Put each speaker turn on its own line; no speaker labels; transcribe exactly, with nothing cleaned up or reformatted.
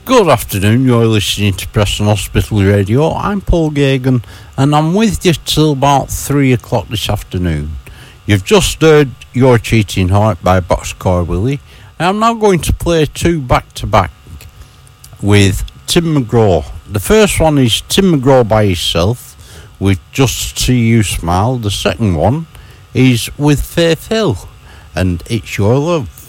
Good afternoon, you're listening to Preston Hospital Radio. I'm Paul Gagan and I'm with you till about three o'clock this afternoon. You've just heard Your Cheating Heart by Boxcar Willie. I'm now going to play two back to back with Tim McGraw. The first one is Tim McGraw by himself with Just to See You Smile. The second one is with Faith Hill and It's Your Love.